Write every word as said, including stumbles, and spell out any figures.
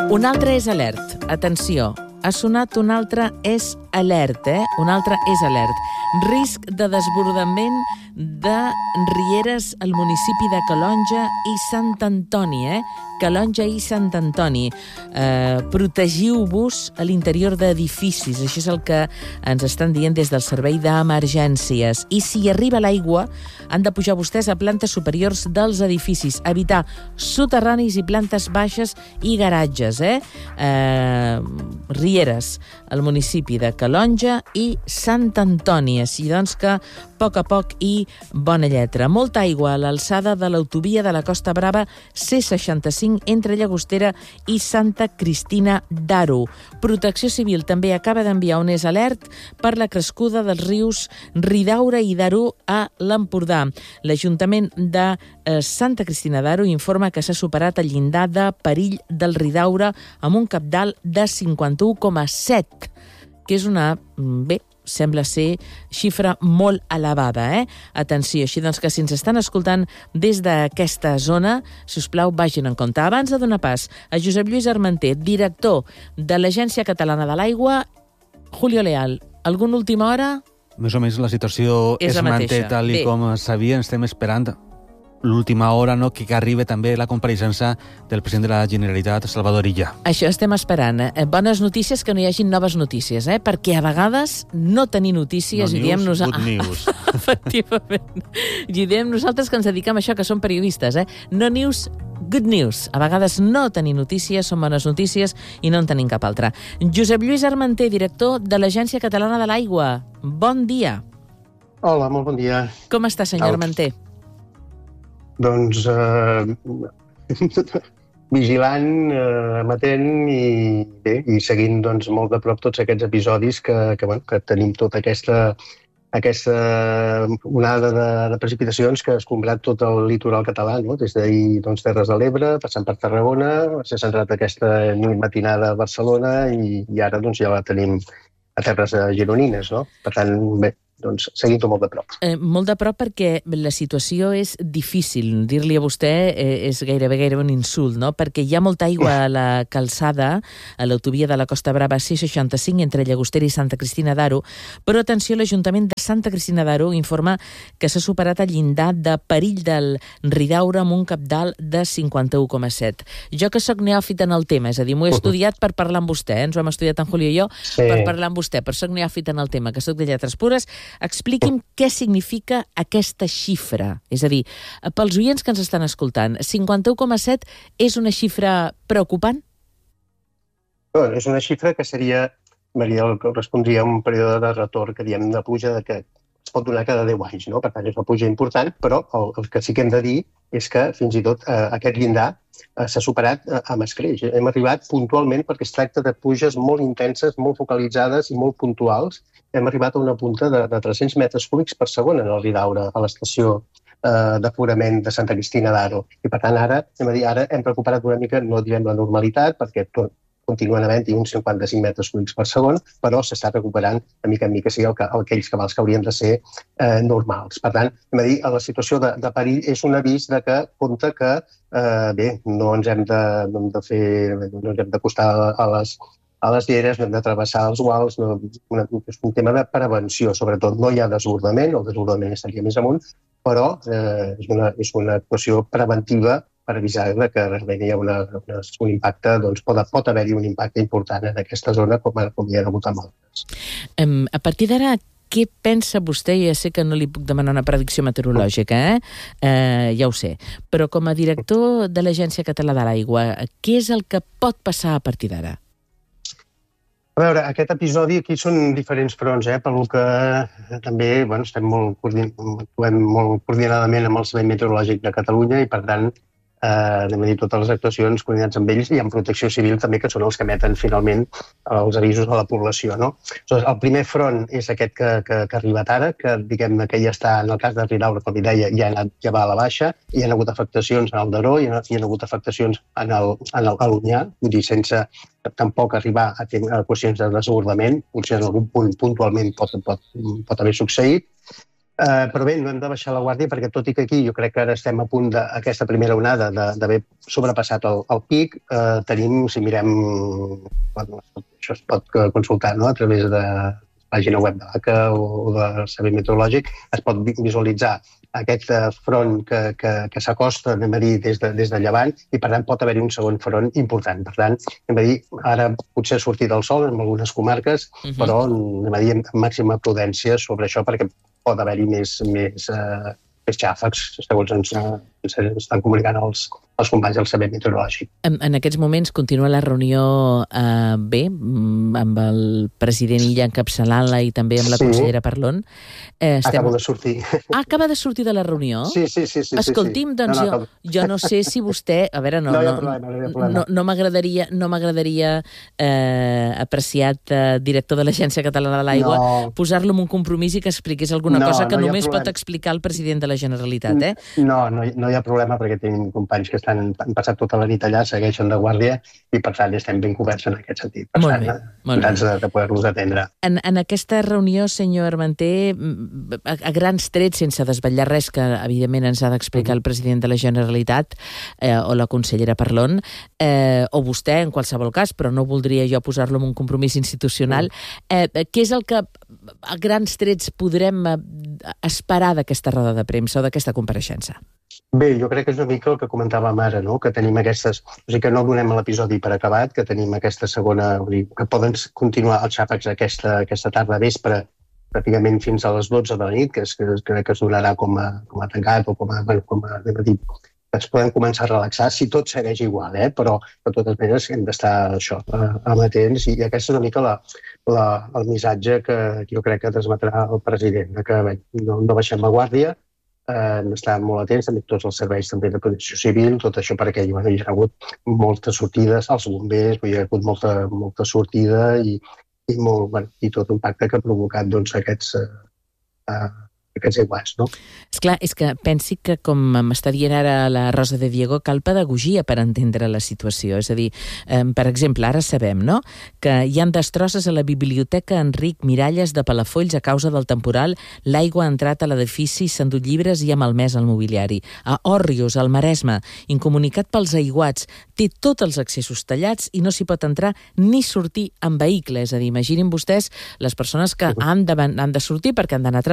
Un altre és alert. Atenció, ha sonat un altre és alert, eh? Un altre és alert. Risc de desbordament de rieres al municipi de Calonge i Sant Antoni, eh? Calonge i Sant Antoni. Eh, protegiu-vos a l'interior d'edificis. Això és el que ens estan dient des del Servei d'Emergències. I si arriba l'aigua, han de pujar vostès a plantes superiors dels edificis. Evitar soterranis i plantes baixes i garatges, eh? eh rieres al municipi de Calonge i Sant Antoni. Així doncs que, a poc a poc i bona lletra. Molta aigua a l'alçada de l'autovia de la Costa Brava C seixanta-cinc entre Llagostera i Santa Cristina d'Aro. Protecció Civil també acaba d'enviar un és alert per la crescuda dels rius Ridaura i Daró a l'Empordà. L'Ajuntament de eh, Santa Cristina d'Aro informa que s'ha superat el llindar de perill del Ridaura amb un cabdal de cinquanta-u coma set, que és una... bé, sembla ser xifra molt elevada, eh? Atenció, així doncs que si ens estan escoltant des d'aquesta zona, si us plau, vagin en compte. Abans de donar pas a Josep Lluís Armenter, director de l'Agència Catalana de l'Aigua, Julio Leal, alguna última hora? Més o menys la situació és es manté tal i com sabia. Estem esperant l'última hora, no, que arribi també la compareixença del president de la Generalitat, Salvador Illa. Això estem esperant. Eh? Bones notícies, que no hi hagin noves notícies, eh? Perquè a vegades no tenir notícies... No i diem news, nos... good news. Efectivament. I diem nosaltres que ens dediquem a això, que som periodistes, eh? No news, good news. A vegades no tenir notícies són bones notícies i no en tenim cap altra. Josep Lluís Armenter, director de l'Agència Catalana de l'Aigua. Bon dia. Hola, molt bon dia. Com està, senyor Armenter? Doncs eh, vigilant, eh, amatent i, bé, i seguint doncs, molt de prop tots aquests episodis que, que, bueno, que tenim tota aquesta, aquesta onada de, de precipitacions que ha escombrat tot el litoral català, no? Des d'ahir doncs, Terres de l'Ebre, passant per Tarragona, s'ha centrat aquesta nit matinada a Barcelona i, i ara doncs, ja la tenim a terres gironines. No? Per tant, bé, doncs seguint-ho molt de prop. Eh, molt de prop perquè la situació és difícil. Dir-li a vostè eh, és gairebé gairebé un insult, no? Perquè hi ha molta aigua a la calçada, a l'autovia de la Costa Brava C seixanta-cinc entre Llagostera i Santa Cristina d'Aro, però atenció, l'Ajuntament de Santa Cristina d'Aro informa que s'ha superat el llindar de perill del Ridaura amb un cabdal de cinquanta-u coma set. Jo que sóc neòfit en el tema, és a dir, m'ho he estudiat per parlar amb vostè, eh? Ens ho hem estudiat en Julio i jo, sí. per parlar amb vostè, però sóc neòfit en el tema, que sóc de lletres pures. Expliqui'm què significa aquesta xifra. És a dir, pels oients que ens estan escoltant, cinquanta-u coma set és una xifra preocupant? Bueno, és una xifra que seria, Maria, el que correspondria a un període de retorn que diem de pluja de que es pot donar cada deu anys, no? Per tant, és una pluja important, però el, el que sí que hem de dir és que fins i tot eh, aquest llindar eh, s'ha superat eh, amb escreix. Hem arribat puntualment perquè es tracta de pluges molt intenses, molt focalitzades i molt puntuals. Hem arribat a una punta de, de tres-cents metres cúbics per segon en el Ridaura, a l'estació eh, d'aforament de Santa Cristina d'Aro. I per tant, ara, hem, dir, ara hem recuperat una mica, no direm la normalitat, perquè tot, continuen havent-hi uns cinquanta-cinc metres cúbics per segon, però s'està recuperant de mica en mica, sigui el que, aquells cabals que haurien de ser eh, normals. Per tant, hem de dir, la situació de, de perill és un avís de que compta que eh, bé, no ens hem de, no hem de fer, no ens hem d'acostar a les a les lleres, no hem de travessar els guals, no, una, és un tema de prevenció, sobretot no hi ha desbordament, el desbordament estaria més amunt, però eh, és, una, és una actuació preventiva per avisar que realment hi ha una, una, un impacte, doncs pot, pot haver-hi un impacte important en aquesta zona com, com hi ha hagut amb altres. Um, a partir d'ara, què pensa vostè? Ja sé que no li puc demanar una predicció meteorològica, eh? eh? Ja ho sé. Però com a director de l'Agència Catalana de l'Aigua, què és el que pot passar a partir d'ara? A veure, aquest episodi aquí són diferents fronts, eh? Per lo que també bueno, estem molt, actuem molt coordinadament amb el Servei Meteorològic de Catalunya i, per tant, eh, anem a dir, totes les actuacions coordinats amb ells i amb Protecció Civil també, que són els que emeten finalment els avisos a la població. No? Aleshores, el primer front és aquest que, que, que ha arribat ara, que diguem que ja està, en el cas de Ridaura, com li deia, ja, anat, ja va a la baixa, hi ha hagut afectacions en el Daró, hi ha, hi ha hagut afectacions en el, en el, a l'Onyar, vull dir, sense tampoc arribar a, a qüestions de desbordament, potser en algun punt puntualment pot, pot, pot haver succeït. Uh, però bé, no hem de baixar la guàrdia perquè tot i que aquí jo crec que ara estem a punt d'aquesta primera onada d'haver sobrepassat el, el pic, uh, tenim, si mirem, bueno, això es pot consultar, no?, a través de la pàgina web de l'A C A o del Servei Meteorològic, es pot visualitzar aquest front que, que, que s'acosta, anem a dir, des de, des de llevant, i per tant pot haver-hi un segon front important. Per tant, anem a dir, ara potser sortir del sol en algunes comarques, uh-huh. però anem a dir amb màxima prudència sobre això perquè pot haver-hi més, més, uh, més xàfecs, segons ens, ens estan comunicant els, els companys del Servei Meteorològic. En, en aquests moments continua la reunió eh, bé, amb el president Illa encapçalant-la i també amb la sí. consellera Parlon. Eh, estem... Acabo de sortir. Ah, acaba de sortir de la reunió? Sí, sí, sí. sí Escolti'm, doncs no, no, jo, jo no sé si vostè... A veure, no, no, no, problema, no, no, no m'agradaria, no m'agradaria eh, apreciat eh, director de l'Agència Catalana de l'Aigua, no. posar-lo en un compromís i que expliqués alguna no, cosa que no només problema. pot explicar el president de la Generalitat, eh? No, no, no hi ha problema perquè tenim companys que estan, han passat tota la nit allà, segueixen de guàrdia i per tant estem ben coberts en aquest sentit. Per molt tant, bé, molt bé. De, de poder-los atendre. En, en aquesta reunió, senyor Armenter, a, a grans trets, sense desvetllar res que evidentment ens ha d'explicar el president de la Generalitat eh, o la consellera Parlon, eh, o vostè, en qualsevol cas, però no voldria jo posar-lo en un compromís institucional, eh, què és el que a grans trets podrem esperar d'aquesta roda de premsa o d'aquesta compareixença? Bé, jo crec que és una mica el que comentàvem ara, no? Que tenim aquestes... O sigui, que no donem l'episodi per acabat, que tenim aquesta segona... que poden continuar els xàfecs aquesta, aquesta tarda vespre, pràcticament fins a les dotze de la nit, que, és, que crec que es donarà com a, com a tancat o com a... Bueno, com a dir, ens podem començar a relaxar, si tot segueix igual, eh? Però de totes maneres hem d'estar això, amatents, i aquesta és una mica la, la, el missatge que jo crec que transmetrà el president, que bé, no, no baixem la guàrdia, eh, estar molt atents, també tots els serveis també de protecció civil, tot això perquè bueno, hi ha hagut moltes sortides, als bombers, hi ha hagut molta, molta sortida i, i, molt, bueno, i tot l'impacte que ha provocat doncs, aquests, eh, aquests aiguats, no? Esclar, és que pensi que, com m'està dient ara la Rosa de Diego, cal pedagogia per entendre la situació. És a dir, eh, per exemple, ara sabem, no?, que hi ha destrosses a la biblioteca Enric Miralles de Palafolls a causa del temporal. L'aigua ha entrat a l'edifici, s'ha endut llibres i ha malmès el mobiliari. A Òrrius, al Maresme, incomunicat pels aiguats, té tots els accessos tallats i no s'hi pot entrar ni sortir en vehicle. És a dir, imaginin vostès les persones que han de, han de sortir perquè han d'anar a